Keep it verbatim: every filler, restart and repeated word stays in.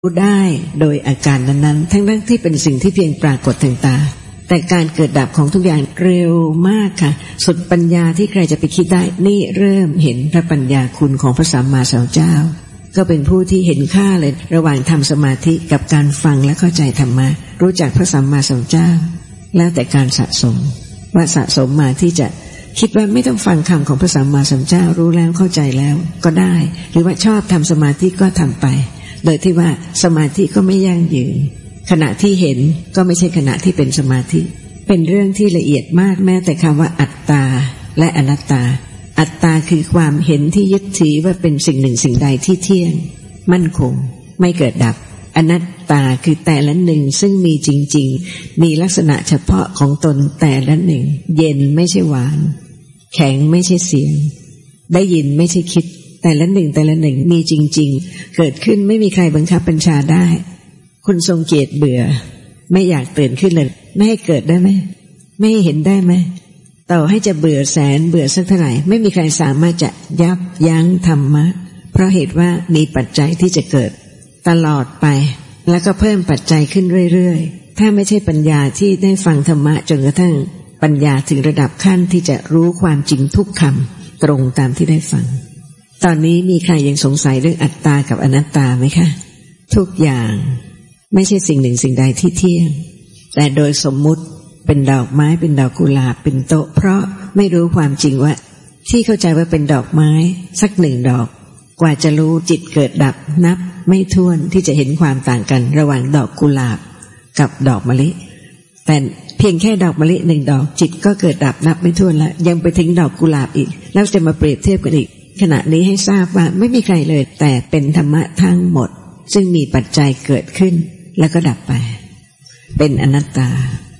รู้ได้โดยอาการนั้นๆทั้งๆที่เป็นสิ่งที่เพียงปรากฏทางตาแต่การเกิดดับของทุกอย่างเร็วมากค่ะสุดปัญญาที่ใครจะไปคิดได้นี่เริ่มเห็นพระปัญญาคุณของพระสัมมาสัมพุทธเจ้าก็เป็นผู้ที่เห็นค่าเลยระหว่างทำสมาธิกับการฟังและเข้าใจธรรมะรู้จักพระสัมมาสัมพุทธเจ้าแล้วแต่การสะสมว่าสะสมมาที่จะคิดว่าไม่ต้องฟังคำของพระสัมมาสัมพุทธเจ้ารู้แล้วเข้าใจแล้วก็ได้หรือว่าชอบทำสมาธิก็ทำไปโดยที่ว่าสมาธิก็ไม่ยั่งยืนขณะที่เห็นก็ไม่ใช่ขณะที่เป็นสมาธิเป็นเรื่องที่ละเอียดมากแม้แต่คำว่าอัตตาและอนัตตาอัตตาคือความเห็นที่ยึดถือว่าเป็นสิ่งหนึ่งสิ่งใดที่เที่ยงมั่นคงไม่เกิดดับอนัตตาคือแต่ละหนึ่งซึ่งมีจริงๆมีลักษณะเฉพาะของตนแต่ละหนึ่งเย็นไม่ใช่หวานแข็งไม่ใช่เสียงได้ยินไม่ใช่คิดแต่ละหนึ่งแต่ละหนึ่งมีจริงๆเกิดขึ้นไม่มีใครบังคับบัญชาได้คุณทรงเกียรติเบื่อไม่อยากตื่นขึ้นเลยไม่ให้เกิดได้ไหมไม่ให้เห็นได้ไหมต่อให้จะเบื่อแสนเบื่อสักเท่าไหร่ไม่มีใครสามารถจะยับยั้งธรรมะเพราะเหตุว่ามีปัจจัยที่จะเกิดตลอดไปแล้วก็เพิ่มปัจจัยขึ้นเรื่อยๆถ้าไม่ใช่ปัญญาที่ได้ฟังธรรมะจนกระทั่งปัญญาถึงระดับขั้นที่จะรู้ความจริงทุกคำตรงตามที่ได้ฟังตอนนี้มีใครยังสงสัยเรื่องอัตตากับอนัตตาไหมคะทุกอย่างไม่ใช่สิ่งหนึ่งสิ่งใดที่เที่ยงแต่โดยสมมุติเป็นดอกไม้เป็นดอกกุหลาบเป็นโต๊ะเพราะไม่รู้ความจริงว่าที่เข้าใจว่าเป็นดอกไม้สักหนึ่งดอกกว่าจะรู้จิตเกิดดับนับไม่ถ้วนที่จะเห็นความต่างกันระหว่างดอกกุหลาบกับดอกมะลิแต่เพียงแค่ดอกมะลิหนึ่งดอกจิตก็เกิดดับนับไม่ถ้วนแล้วยังไปถึงดอกกุหลาบอีกแล้วจะมาเปรียบเทียบกันอีกขณะนี้ให้ทราบว่าไม่มีใครเลยแต่เป็นธรรมะทั้งหมดซึ่งมีปัจจัยเกิดขึ้นแล้วก็ดับไปเป็นอนัตตา